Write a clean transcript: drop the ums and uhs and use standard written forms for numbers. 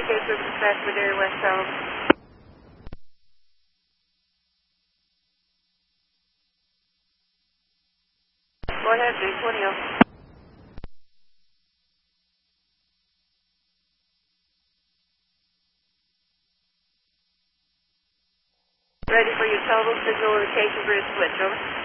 Case with dispatch with Area West Town. Go ahead, 320. Ready for your total signal indication for your switch, over.